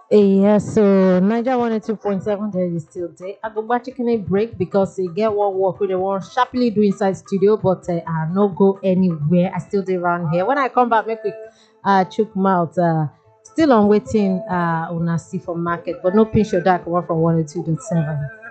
Yes, so Niger 102.7 there is still there. I go back taking a break because they get one work with the one sharply do inside studio, but I no go anywhere. I still do around here. When I come back, make we chook mouth. Still on waiting una see for market, but no pinch your dark one from 102.7.